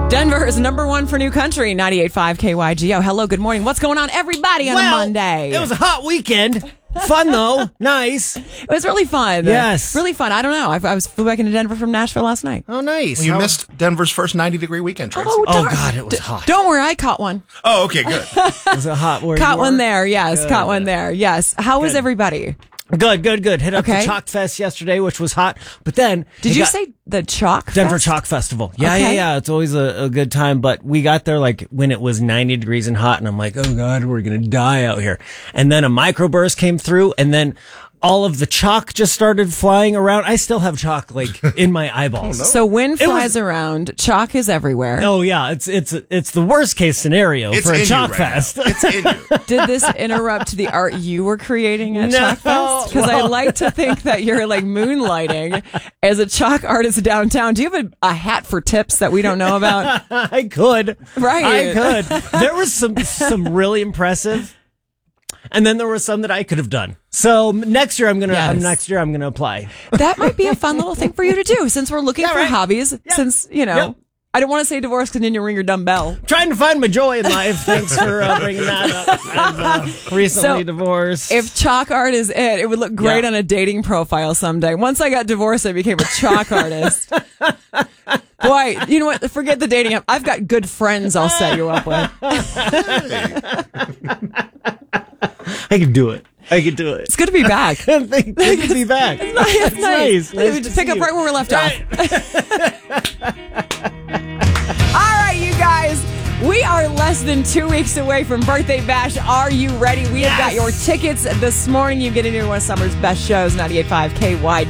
Denver is number one for new country, 98.5 KYGO. Hello, good morning. What's going on, everybody, on a Monday? It was a hot weekend. Fun, though. Nice. It was really fun. Yes. Really fun. I don't know. I flew back into Denver from Nashville last night. Oh, nice. You missed Denver's first 90-degree weekend, Tracy. Oh, darn. God, it was hot. Don't worry, I caught one. Oh, okay, good. Was it hot? Where Caught you one were? there, yes. Good. Caught one there, yes. How was everybody? Good. Hit up Okay. the Chalk Fest yesterday, which was hot. But then... Did you say the Chalk Denver Fest? Chalk Festival. Yeah, Okay. yeah. It's always a good time. But we got there like when it was 90 degrees and hot. And I'm like, oh, God, we're going to die out here. And then a microburst came through. And then all of the chalk just started flying around. I still have chalk like in my eyeballs. So wind flies around, chalk is everywhere. Oh, yeah. It's the worst case scenario It's for a in Chalk you right Fest. now. It's in you. Did this interrupt the art you were creating at No. Chalk Fest? Because I like to think that you're like moonlighting as a chalk artist downtown. Do you have a hat for tips that we don't know about? I could. Right. I could. There was some really impressive. And then there was some that I could have done. So next year I'm gonna apply. That might be a fun little thing for you to do since we're looking for right. hobbies. Yeah. Since, you know, Yep. I don't want to say divorce because then you ring your dumb bell. Trying to find my joy in life. Thanks for bringing that up. I'm recently So, divorced. If chalk art is it would look great Yeah. on a dating profile someday. Once I got divorced, I became a chalk artist. Boy, you know what? Forget the dating app. I've got good friends I'll set you up with. I can do it. It's good to be back. Thank you to be back. It's nice. Nice We to pick see up you. right where we left off. All right, you guys. We are less than 2 weeks away from Birthday Bash. Are you ready? We have got your tickets this morning. You get into one of summer's best shows, 98.5 KY.